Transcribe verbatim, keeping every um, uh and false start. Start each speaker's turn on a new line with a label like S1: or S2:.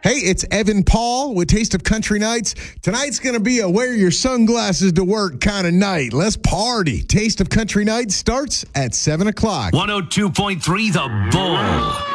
S1: Hey, it's Evan Paul with Taste of Country Nights. Tonight's going to be a wear your sunglasses to work kind of night. Let's party. Taste of Country Nights starts at seven o'clock.
S2: one oh two point three The Bull.